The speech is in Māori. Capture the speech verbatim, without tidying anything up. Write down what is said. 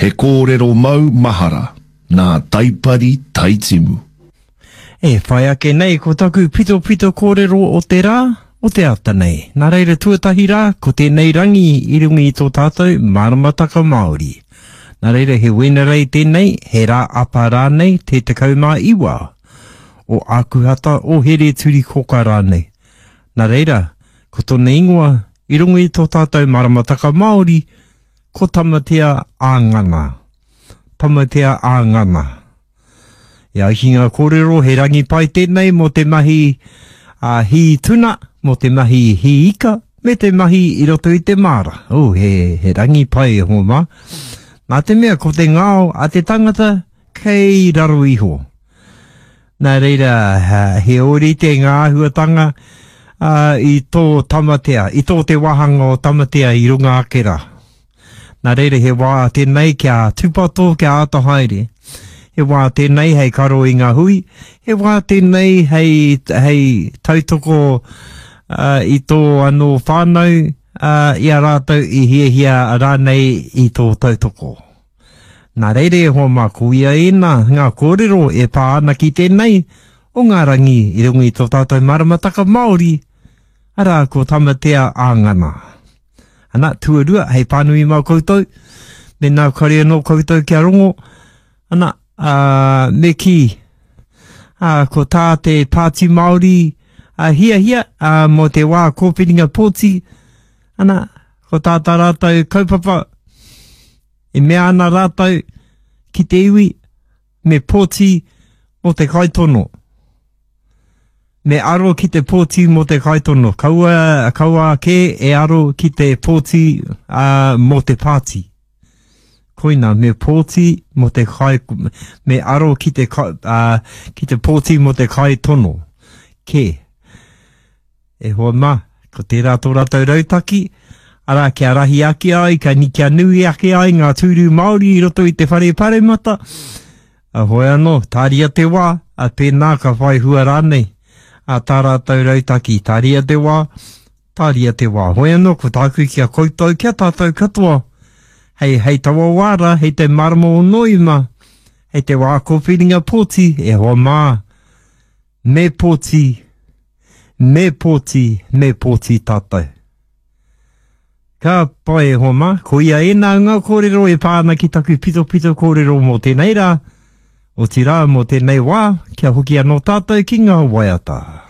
He kōrero mau mahara, nā taipari taitimu. E whai ake nei ko taku pito pito kōrero o te rā, o te ata nei. Nā reira tuatahi rā, ko tēnei rangi i rungi i tō tātou maramataka Māori. Nā reira he wenerei tēnei, he rā apa rā nei, te tekau mā iwa. O ākuhata o here turi koka rā nei. Nā reira, ko tōne ingoa, i rungi i tō tātou maramataka Māori, ko tamatea āngana. Tamatea āngana. Ia hinga kōrero he rangi pai tēnei mo te mahi uh, hi tuna, mo te mahi hi ika, me te mahi i roto i te māra. O, he, he rangi pai ho mā. Nā te mea ko te ngāo a te tangata kei raro iho. Nā reira, uh, he ori te ngā huatanga uh, i tō tamatea, i tō te wahanga o tamatea i runga ake rā. Nā reira he wā tēnei kia tupato kia ata haere. He wā tēnei hei karo i ngā hui. He wā tēnei hei, hei tautoko uh, i tō anō whānau uh, i a rātou i hia hia rānei i tō tautoko. Nā reire hoa mā kuia ena ngā kōrero e pā ana ki tēnei o ngā rangi i rungi tō tātou maramataka Māori. Ara ko tamatea āngana. Ana tuarua hei pānui mā koutou. Me nā kare anō koutou kia rongo. Ana Uh, me ki uh, ko tā te pāti Māori uh, hia hia uh, mo te wā kōperinga pōti ana ko tā tā rātou kaupapa e mea ana rātou ki te iwi me pōti mo te kaitono me aro ki te pōti mo te kaitono kaua, kaua ke e aro ki te pōti uh, mo te pāti koina me pōti mo te kai, me aro ki te, uh, ki te pōti mo te kai tono. Ke. E hoa mā, ko te rātou rātou rautaki, ara kia rahi ake ai, ka ni kia nui ake ai ngā tūru Māori i roto i te whare paremata. A hoi anō, tāria te wā, a pēnā ka whai hua rānei. A tā rātou rautaki, tāria te wā, tāria te wā. Hoi anō, ko tāku kia koutou kia tātou katoa. Hei, hei tawa wāra, hei te maramo o noima, hei te wā kōwhiringa pōti, e hoa mā, me pōti, me pōti, me pōti tātou. Ka pai e hoa mā, ko ia e nā ngā kōrero e pāna ki taku pito pito kōrero mō tēnei rā, o tirā mō tēnei wā, kia hoki anō tātou ki ngā waiata.